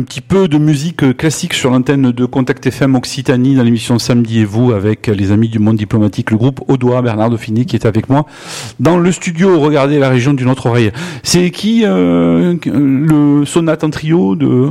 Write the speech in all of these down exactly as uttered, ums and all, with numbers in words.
petit peu de musique classique sur l'antenne de Contact F M Occitanie dans l'émission Samedi et vous avec les amis du monde diplomatique, le groupe Audois, Bernard Dauphiné qui est avec moi dans le studio. Regardez la région d'une autre oreille. C'est qui euh, le sonate en trio de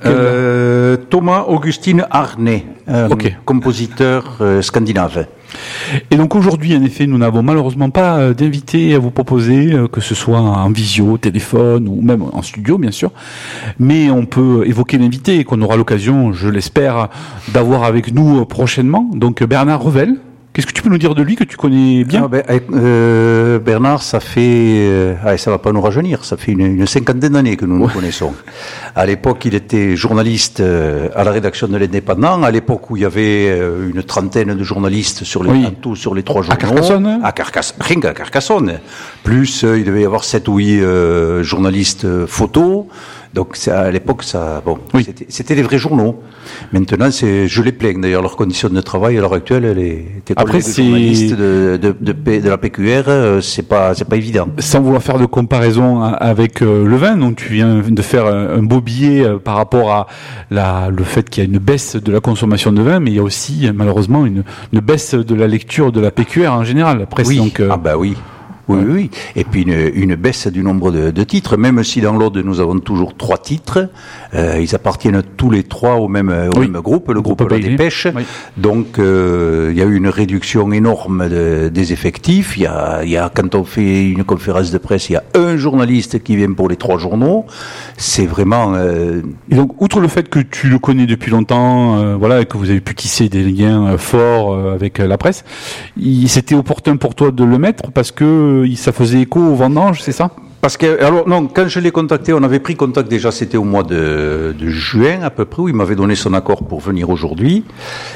euh, Thomas Augustin Arnay, un okay. compositeur euh, scandinave. Et donc aujourd'hui, en effet, nous n'avons malheureusement pas d'invité à vous proposer, que ce soit en visio, téléphone ou même en studio, bien sûr. Mais on peut évoquer l'invité et qu'on aura l'occasion, je l'espère, d'avoir avec nous prochainement. Donc Bernard Revel. Qu'est-ce que tu peux nous dire de lui que tu connais bien? ah ben, euh, Bernard, ça fait, euh, allez, ça va pas nous rajeunir, ça fait une, une cinquantaine d'années que nous nous ouais. connaissons. À l'époque, il était journaliste euh, à la rédaction de l'Indépendant. À l'époque où il y avait euh, une trentaine de journalistes sur les, oui. en tout sur les trois journaux. À Carcassonne. À Carcassonne, rien qu'à Carcassonne. Plus, euh, il devait y avoir sept ou huit euh, journalistes euh, photos. Donc c'est, à l'époque, ça, bon, oui. c'était, c'était des vrais journaux. Maintenant, c'est, je les plains. D'ailleurs, leurs conditions de travail à l'heure actuelle, les Après, c'est... journalistes de, de, de, de la P Q R, c'est pas, c'est pas évident. Sans vouloir faire de comparaison avec euh, le vin, donc tu viens de faire un, un beau billet euh, par rapport à la, le fait qu'il y a une baisse de la consommation de vin, mais il y a aussi malheureusement une, une baisse de la lecture de la P Q R en général. La presse, oui. donc. Euh... Ah bah oui. Oui, oui, oui. Et puis une, une baisse du nombre de, de titres, même si dans l'ordre nous avons toujours trois titres, euh, ils appartiennent tous les trois au même, au oui. même groupe, le groupe, groupe La Dépêche. Oui. Donc euh, il y a eu une réduction énorme de, des effectifs. Il y a, il y a quand on fait une conférence de presse, il y a un journaliste qui vient pour les trois journaux. C'est vraiment. Euh... Et donc, outre le fait que tu le connais depuis longtemps, euh, voilà, et que vous avez pu tisser des liens euh, forts euh, avec euh, la presse, il, c'était opportun pour toi de le mettre parce que ça faisait écho aux vendanges, c'est ça? Parce que, alors non, quand je l'ai contacté, on avait pris contact déjà, c'était au mois de, de juin à peu près, où il m'avait donné son accord pour venir aujourd'hui.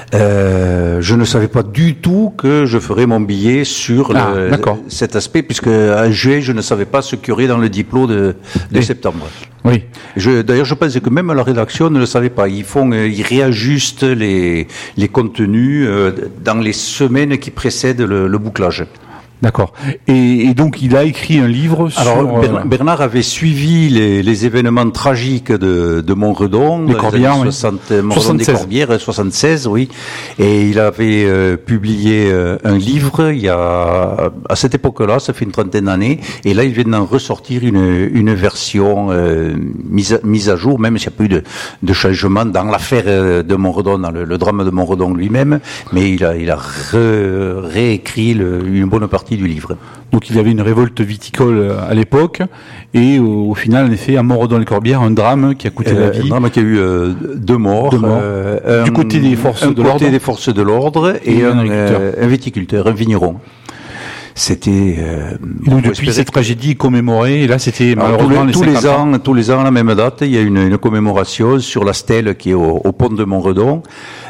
Euh, je ne savais pas du tout que je ferais mon billet sur ah, le, cet aspect, puisque en juin, je ne savais pas ce qu'il y aurait dans le diplôme de, de oui. septembre. Oui. Je, d'ailleurs, je pense que même la rédaction ne le savait pas. Ils font, ils réajustent les, les contenus euh, dans les semaines qui précèdent le, le bouclage. D'accord. Et, et donc il a écrit un livre sur... Alors Bernard, Bernard avait suivi les, les événements tragiques de, de Montredon, les Corbières, oui. soixante, Montredon des Corbières, soixante-seize, oui. Et il avait euh, publié euh, un livre il y a à cette époque-là, ça fait une trentaine d'années. Et là, il vient d'en ressortir une, une version euh, mise, à, mise à jour, même s'il n'y a pas eu de, de changement dans l'affaire de Montredon, dans le, le drame de Montredon lui-même. Mais il a, il a re, réécrit le, une bonne partie du livre. Donc il y avait une révolte viticole à l'époque et au, au final en effet à Montredon-les-Corbières un drame qui a coûté euh, la vie. Un drame qui a eu euh, deux morts. Deux morts. Euh, du un, côté des forces un de l'ordre. côté des forces de l'ordre et, et un, un, euh, un viticulteur, un vigneron. C'était. Euh, et donc depuis cette tragédie commémorée, et là c'était malheureusement tous, les, les tous les ans, tous les ans à la même date, il y a une, une commémoration sur la stèle qui est au, au pont de Montredon,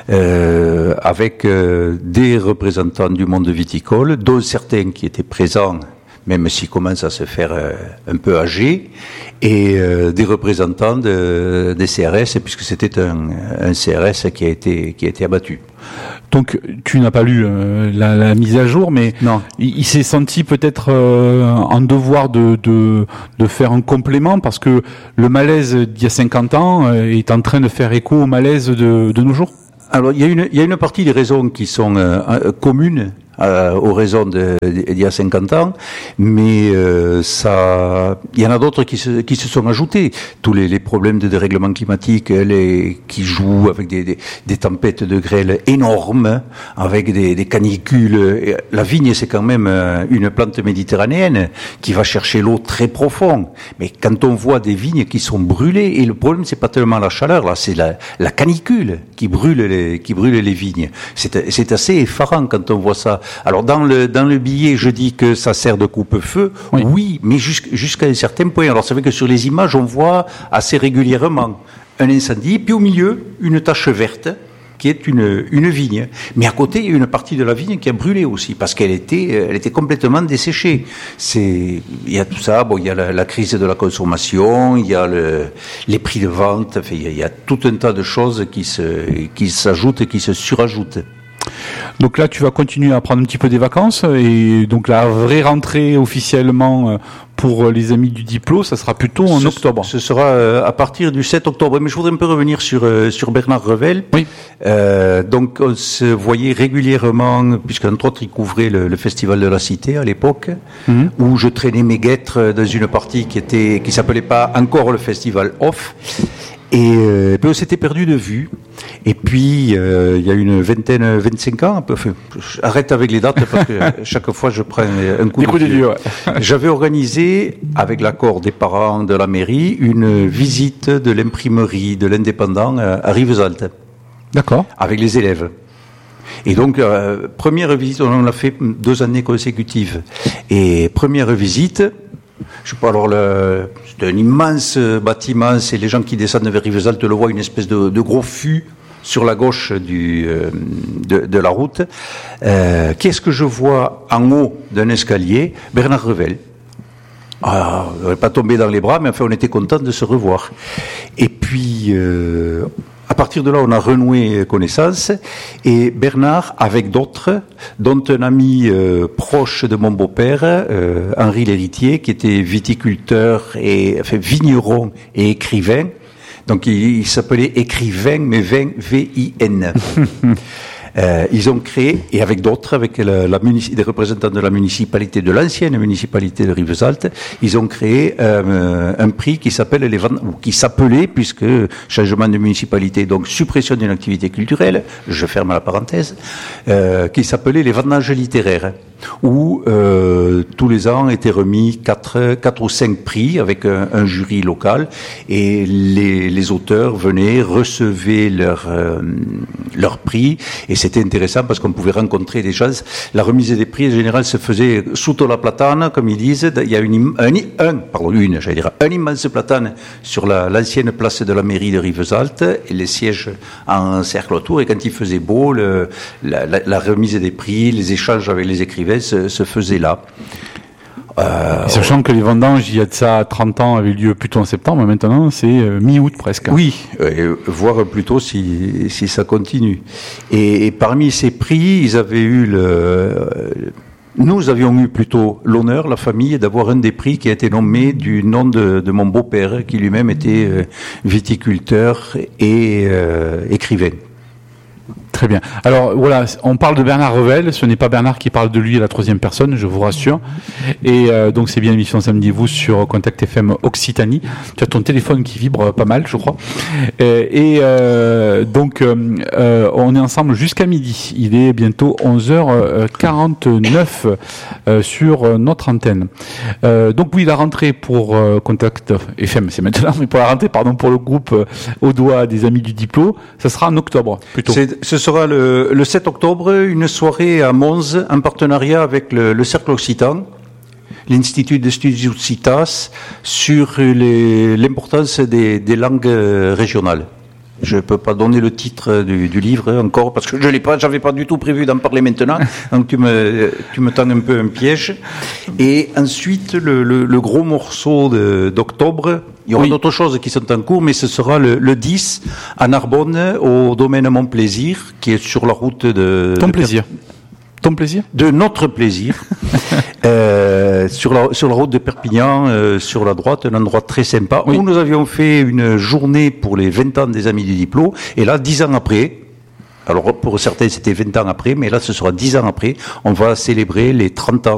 euh, avec euh, des représentants du monde viticole, dont certains qui étaient présents, même s'ils commencent à se faire euh, un peu âgés, et euh, des représentants de, des C R S, puisque c'était un, un C R S qui a été qui a été abattu. Donc, tu n'as pas lu euh, la, la mise à jour, mais non. il, il s'est senti peut-être euh, en devoir de, de, de faire un complément, parce que le malaise d'il y a cinquante ans euh, est en train de faire écho au malaise de, de nos jours. Alors, il y a une, il y a une partie des raisons qui sont euh, communes euh, aux raisons de, d'il y a cinquante ans, mais euh, ça, il y en a d'autres qui se, qui se sont ajoutés. Tous les, les problèmes de dérèglement climatique, les, qui jouent avec des, des, des tempêtes de grêle énormes, avec des, des canicules. La vigne, c'est quand même une plante méditerranéenne qui va chercher l'eau très profond. Mais quand on voit des vignes qui sont brûlées, et le problème, c'est pas tellement la chaleur, là, c'est la, la canicule qui brûle les, qui brûle les vignes. C'est, c'est assez effarant quand on voit ça. Alors dans le dans le billet, je dis que ça sert de coupe-feu, oui, oui mais jusqu', jusqu'à un certain point. Alors c'est vrai que sur les images, on voit assez régulièrement un incendie, puis au milieu une tache verte qui est une une vigne. Mais à côté, il y a une partie de la vigne qui a brûlé aussi parce qu'elle était elle était complètement desséchée. C'est il y a tout ça. Bon, il y a la, la crise de la consommation, il y a le les prix de vente. Enfin, il y a, il y a tout un tas de choses qui se qui s'ajoutent et qui se surajoutent. Donc là, tu vas continuer à prendre un petit peu des vacances et donc la vraie rentrée officiellement pour les amis du Diplo, ça sera plutôt en ce, octobre. Ce sera à partir du sept octobre. Mais je voudrais un peu revenir sur sur Bernard Revel. Oui. Euh, donc on se voyait régulièrement, puisqu'entre autres il couvrait le, le festival de la Cité à l'époque, mmh. où je traînais mes guêtres dans une partie qui était qui s'appelait pas encore le festival Off. Et euh, on s'était perdu de vue. Et puis, euh, il y a une vingtaine, vingt-cinq ans, un peu, enfin, j'arrête avec les dates parce que chaque fois je prends un coup de vieux. Ouais. J'avais organisé, avec l'accord des parents de la mairie, une visite de l'imprimerie de l'Indépendant à Rivesaltes. D'accord. Avec les élèves. Et donc, euh, première visite, on l'a fait deux années consécutives. Et première visite, je sais pas, alors le, c'est un immense bâtiment, c'est les gens qui descendent vers Rivesaltes le voient, une espèce de, de gros fût sur la gauche du, euh, de, de la route. Euh, qu'est-ce que je vois en haut d'un escalier? Bernard Revel. Ah, on n'est pas tombé dans les bras, mais enfin on était content de se revoir. Et puis, euh, à partir de là, on a renoué connaissance, et Bernard, avec d'autres, dont un ami euh, proche de mon beau-père, euh, Henri l'Héritier, qui était viticulteur et enfin, vigneron et écrivain. Donc il, il s'appelait écrivain, mais vin, V I N. Euh, ils ont créé, et avec d'autres, avec la, la munici- des représentants de la municipalité, de l'ancienne municipalité de Rivesaltes, ils ont créé euh, un prix qui s'appelle les Vend- ou qui s'appelait, puisque changement de municipalité, donc suppression d'une activité culturelle, je ferme la parenthèse, euh, qui s'appelait les vendanges littéraires, où euh, tous les ans étaient remis quatre, quatre ou cinq prix avec un, un jury local, et les, les auteurs venaient, recevaient leur, euh, leur prix, et c'était intéressant parce qu'on pouvait rencontrer des gens. La remise des prix, en général, se faisait sotto la platane, comme ils disent. Il y a une, un, un, pardon, une, j'allais dire, un immense platane sur la, l'ancienne place de la mairie de Rivesaltes, et les sièges en cercle autour. Et quand il faisait beau, le, la, la, la remise des prix, les échanges avec les écrivains se, se faisaient là. Euh, sachant que les vendanges, il y a de ça trente ans, avaient lieu plutôt en septembre, mais maintenant c'est euh, mi-août presque. Oui, euh, voire plutôt si, si ça continue. Et, et parmi ces prix, ils avaient eu le... Euh, nous avions eu plutôt l'honneur, la famille, d'avoir un des prix qui a été nommé du nom de, de mon beau-père, qui lui-même était euh, viticulteur et euh, écrivain. Très bien. Alors voilà, on parle de Bernard Revel, ce n'est pas Bernard qui parle de lui à la troisième personne, je vous rassure. Et euh, donc c'est bien l'émission Samedi Vous sur Contact F M Occitanie. Tu as ton téléphone qui vibre pas mal, je crois. Et, et euh, donc euh, on est ensemble jusqu'à midi. Il est bientôt onze heures quarante-neuf euh, sur notre antenne. Euh, donc oui, la rentrée pour euh, Contact F M, c'est maintenant, mais pour la rentrée, pardon, pour le groupe euh, au doigt des amis du Diplo, ça sera en octobre plutôt. C'est, ce sera le, le sept octobre, une soirée à Mons, en partenariat avec le, le Cercle Occitan, l'Institut d'Estudios Citas, sur les, l'importance des, des langues régionales. Je ne peux pas donner le titre du, du livre encore parce que je l'ai pas, j'avais pas du tout prévu d'en parler maintenant. Donc tu me, tu me tends un peu un piège. Et ensuite, le, le, le gros morceau de, d'octobre, il y aura oui. d'autres choses qui sont en cours, mais ce sera le, le dix à Narbonne, au domaine Mon Plaisir, qui est sur la route de... Ton de plaisir. Per... Ton plaisir De notre plaisir. euh, sur, la, sur la route de Perpignan, euh, sur la droite, un endroit très sympa, oui. où nous avions fait une journée pour les vingt ans des Amis du Diplo, et là, dix ans après, alors pour certains c'était vingt ans après, mais là ce sera dix ans après, on va célébrer les trente ans